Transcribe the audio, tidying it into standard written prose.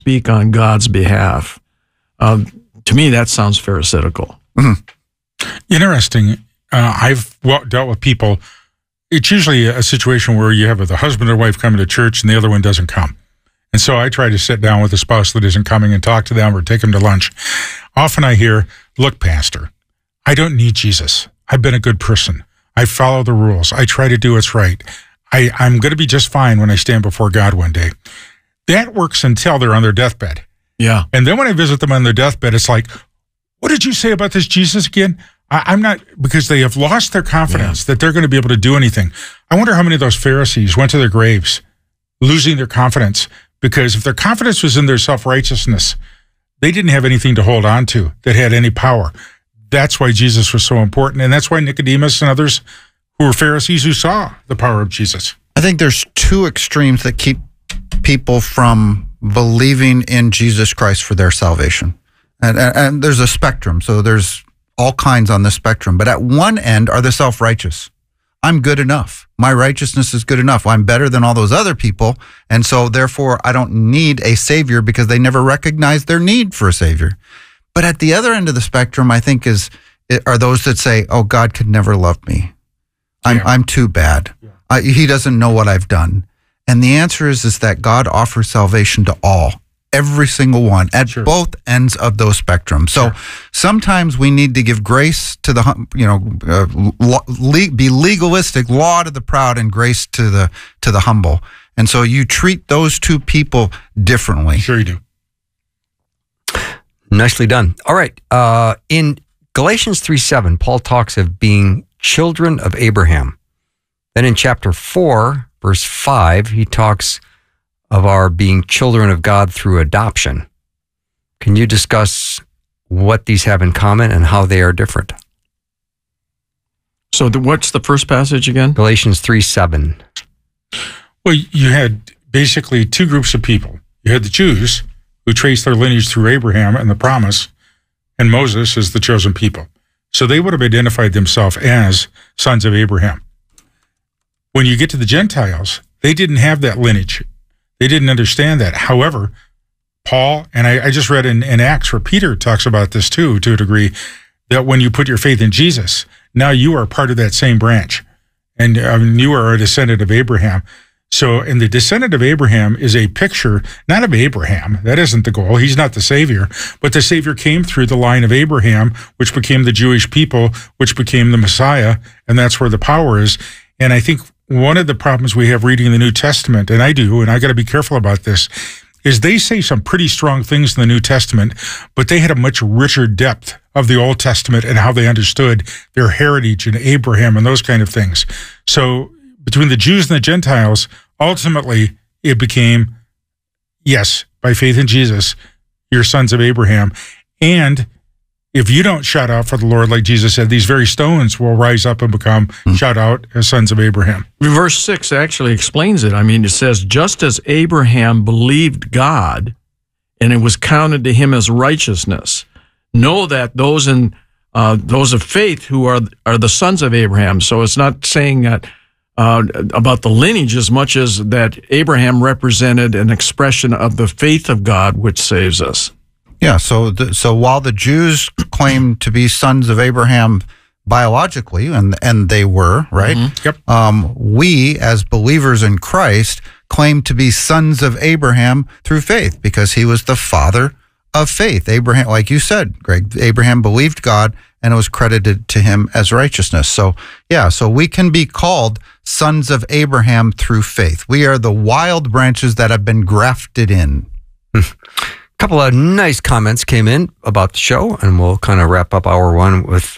speak on God's behalf. To me, that sounds pharisaical. Mm-hmm. Interesting. I've dealt with people. It's usually a situation where you have the husband or wife coming to church and the other one doesn't come. And so I try to sit down with the spouse that isn't coming and talk to them or take them to lunch. Often I hear, look, Pastor, I don't need Jesus. I've been a good person. I follow the rules. I try to do what's right. I'm going to be just fine when I stand before God one day. That works until they're on their deathbed. Yeah. And then when I visit them on their deathbed, it's like, what did you say about this Jesus again? I'm not, because they have lost their confidence that they're going to be able to do anything. I wonder how many of those Pharisees went to their graves losing their confidence, because if their confidence was in their self-righteousness, they didn't have anything to hold on to that had any power. That's why Jesus was so important. And that's why Nicodemus and others who were Pharisees who saw the power of Jesus. I think there's two extremes that keep people from believing in Jesus Christ for their salvation. And there's a spectrum. So there's all kinds on the spectrum. But at one end are the self-righteous. I'm good enough. My righteousness is good enough. I'm better than all those other people. And so therefore, I don't need a savior, because they never recognize their need for a savior. But at the other end of the spectrum, I think are those that say, oh, God could never love me. I'm too bad. Yeah. He doesn't know what I've done. And the answer is that God offers salvation to all. Every single one, at both ends of those spectrums. So sometimes we need to give grace to the, be legalistic, law to the proud, and grace to the humble. And so you treat those two people differently. Sure you do. Nicely done. All right. In Galatians 3:7, Paul talks of being children of Abraham. Then in chapter 4, verse 5, he talks of our being children of God through adoption. Can you discuss what these have in common and how they are different? So what's the first passage again? Galatians 3:7. Well, you had basically two groups of people. You had the Jews, who traced their lineage through Abraham and the promise, and Moses as the chosen people. So they would have identified themselves as sons of Abraham. When you get to the Gentiles, they didn't have that lineage. They didn't understand that. However, Paul, and I just read in Acts where Peter talks about this too, to a degree, that when you put your faith in Jesus, now you are part of that same branch. And you are a descendant of Abraham. So, and the descendant of Abraham is a picture, not of Abraham. That isn't the goal. He's not the Savior. But the Savior came through the line of Abraham, which became the Jewish people, which became the Messiah. And that's where the power is. And I think one of the problems we have reading the New Testament, and I do, and I got to be careful about this, is they say some pretty strong things in the New Testament, but they had a much richer depth of the Old Testament and how they understood their heritage and Abraham and those kind of things. So between the Jews and the Gentiles, ultimately it became, yes, by faith in Jesus, you're sons of Abraham. And if you don't shout out for the Lord, like Jesus said, these very stones will rise up and become shout out as sons of Abraham. Verse 6 actually explains it. I mean, it says, just as Abraham believed God, and it was counted to him as righteousness. Know that those of faith who are the sons of Abraham. So it's not saying that about the lineage as much as that Abraham represented an expression of the faith of God which saves us. Yeah, so while the Jews claimed to be sons of Abraham biologically, and they were, right? Mm-hmm. Yep. We, as believers in Christ, claim to be sons of Abraham through faith, because he was the father of faith. Abraham, like you said, Greg, Abraham believed God, and it was credited to him as righteousness. So, yeah, so we can be called sons of Abraham through faith. We are the wild branches that have been grafted in. Couple of nice comments came in about the show, and we'll kind of wrap up hour one with